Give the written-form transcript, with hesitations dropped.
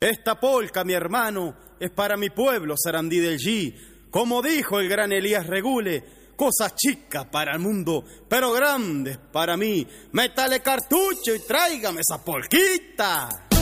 Esta polca, mi hermano, es para mi pueblo, Sarandí del G. Como dijo el gran Elías Regule, cosas chicas para el mundo, pero grandes para mí. Métale cartucho y tráigame esa polquita.